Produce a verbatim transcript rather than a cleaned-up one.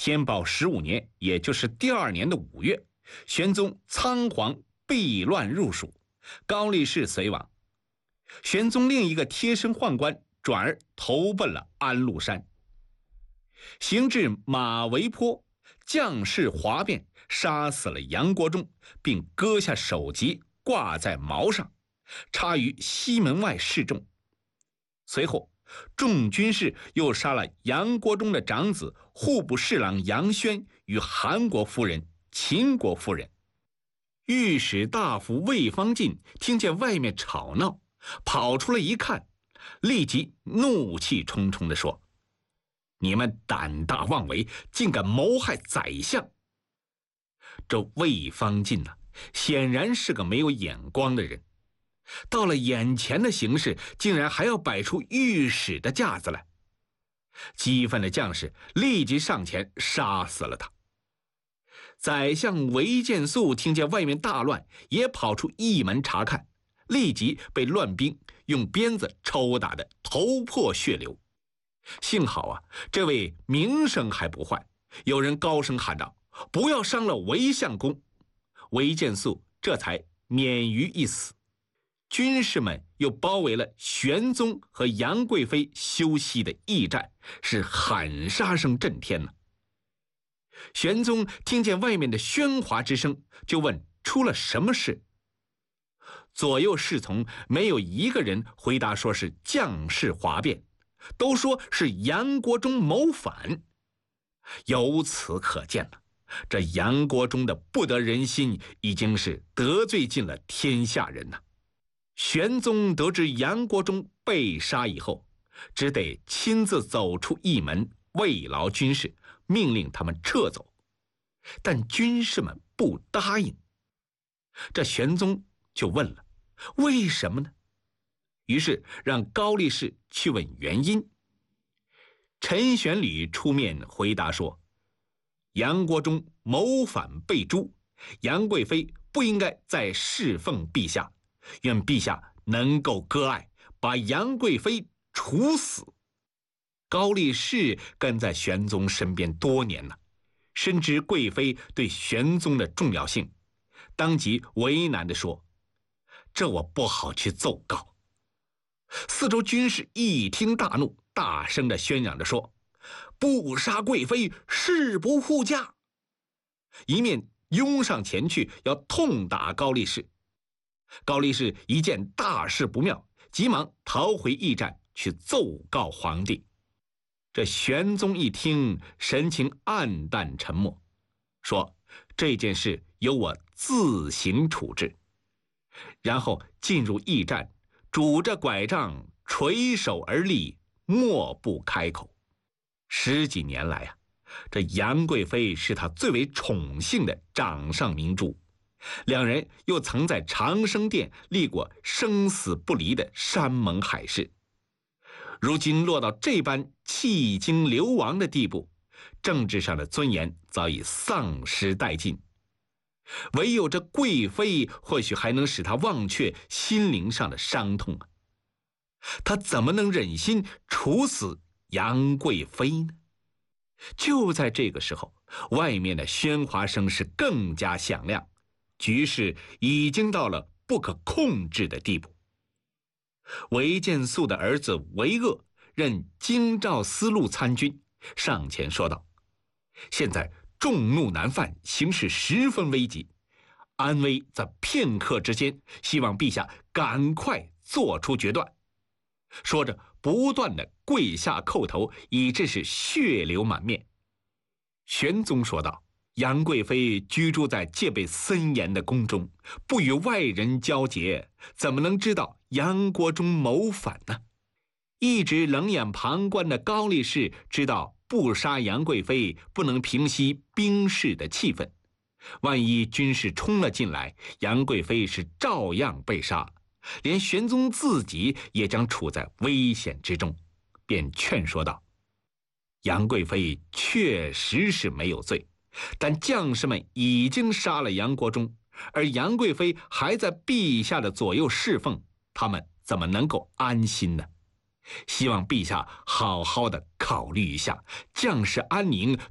天宝十五年，也就是第二年的五月，玄宗仓皇避乱入蜀，高力士随亡。玄宗另一个贴身宦官转而投奔了安禄山。行至马嵬坡，将士哗变，杀死了杨国忠，并割下首级挂在矛上，插于西门外示众。随后众军士又杀了杨国忠的长子户部侍郎杨宣与韩国夫人、秦国夫人。御史大夫魏方进听见外面吵闹，跑出来一看，立即怒气冲冲地说：你们胆大妄为，竟敢谋害宰相！这魏方进啊，显然是个没有眼光的人，到了眼前的形势，竟然还要摆出御史的架子来。激愤的将士立即上前杀死了他。宰相韦见素听见外面大乱，也跑出驿门查看，立即被乱兵用鞭子抽打得头破血流。幸好啊，这位名声还不坏，有人高声喊道：不要伤了韦相公。韦见素这才免于一死。军士们又包围了玄宗和杨贵妃休息的驿站，是喊杀声震天呢。玄宗听见外面的喧哗之声，就问出了什么事。左右侍从没有一个人回答说是将士哗变，都说是杨国忠谋反。由此可见了，这杨国忠的不得人心已经是得罪尽了天下人呐。玄宗得知杨国忠被杀以后，只得亲自走出驿门，慰劳军士，命令他们撤走。但军士们不答应。这玄宗就问了，为什么呢？于是让高力士去问原因。陈玄礼出面回答说，杨国忠谋反被诛，杨贵妃不应该再侍奉陛下，愿陛下能够割爱，把杨贵妃处死。高力士跟在玄宗身边多年了，深知贵妃对玄宗的重要性，当即为难地说：这我不好去奏告。四周军士一听大怒，大声地宣扬着说：不杀贵妃，誓不护驾！一面拥上前去要痛打高力士。高力士一见大事不妙，急忙逃回驿站去奏告皇帝。这玄宗一听，神情黯淡沉默，说这件事由我自行处置。然后进入驿站，拄着拐杖垂手而立，默不开口。十几年来啊，这杨贵妃是他最为宠幸的掌上明珠，两人又曾在长生殿立过生死不离的山盟海誓。如今落到这般弃京流亡的地步，政治上的尊严早已丧失殆尽。唯有这贵妃或许还能使他忘却心灵上的伤痛啊！他怎么能忍心处死杨贵妃呢？就在这个时候，外面的喧哗声是更加响亮，局势已经到了不可控制的地步。韦见素的儿子韦鄂任京兆司路参军，上前说道：现在众怒难犯，形势十分危急，安危在片刻之间，希望陛下赶快做出决断。说着不断的跪下叩头，以致是血流满面。玄宗说道：杨贵妃居住在戒备森严的宫中，不与外人交结，怎么能知道杨国忠谋反呢？一直冷眼旁观的高力士知道不杀杨贵妃不能平息兵士的气氛，万一军士冲了进来，杨贵妃是照样被杀，连玄宗自己也将处在危险之中，便劝说道：杨贵妃确实是没有罪，但将士们已经杀了杨国忠，而杨贵妃还在陛下的左右侍奉，他们怎么能够安心呢？希望陛下好好的考虑一下，将士安宁